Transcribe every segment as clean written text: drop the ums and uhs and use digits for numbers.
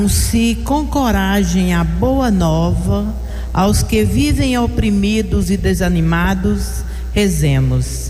Anuncie com coragem a boa nova aos que vivem oprimidos e desanimados. Rezemos.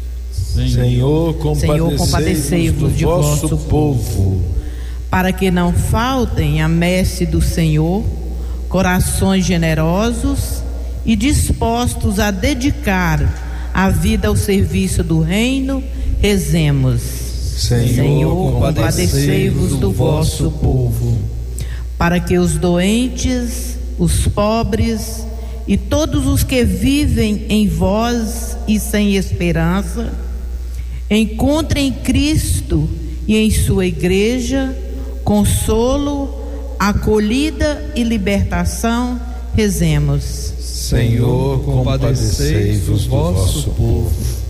Senhor, compadecei-vos do vosso povo, para que não faltem à messe do Senhor corações generosos e dispostos a dedicar a vida ao serviço do reino. Rezemos. Senhor, compadecei-vos do vosso povo, para que os doentes, os pobres e todos os que vivem em vós e sem esperança encontrem em Cristo e em sua igreja consolo, acolhida e libertação. Rezemos. Senhor, compadecei-vos do vosso povo.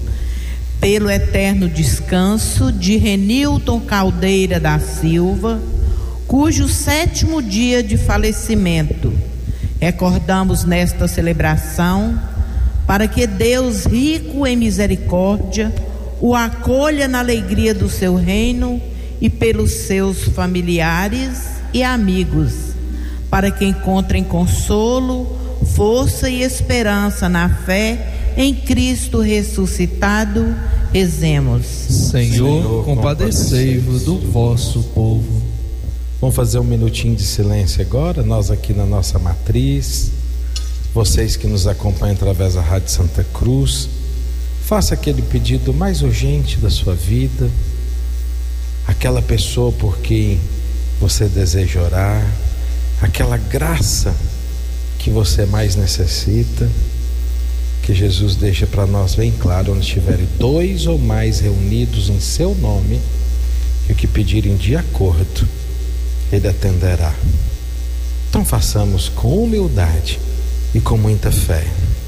Pelo eterno descanso de Renilton Caldeira da Silva, cujo 7º dia de falecimento recordamos nesta celebração, para que Deus, rico em misericórdia, o acolha na alegria do seu reino e pelos seus familiares e amigos, para que encontrem consolo, força e esperança na fé em Cristo ressuscitado. Rezemos. Senhor, compadecei-vos do vosso povo. Vamos fazer um minutinho de silêncio agora, nós aqui na nossa matriz, vocês que nos acompanham através da Rádio Santa Cruz. Faça aquele pedido mais urgente da sua vida, aquela pessoa por quem você deseja orar, aquela graça que você mais necessita. Que Jesus deixa para nós bem claro: onde estiverem 2 ou mais reunidos em seu nome, e o que pedirem de acordo, Ele atenderá. Então façamos com humildade e com muita fé.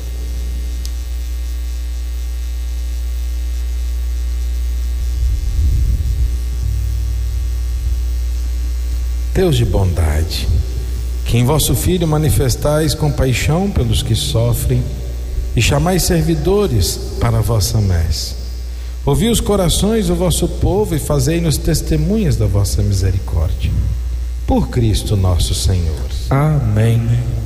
Deus de bondade, que em vosso Filho manifestais compaixão pelos que sofrem e chamais servidores para a vossa messe. Ouvi os corações do vosso povo e fazei-nos testemunhas da vossa misericórdia. Por Cristo nosso Senhor. Amém.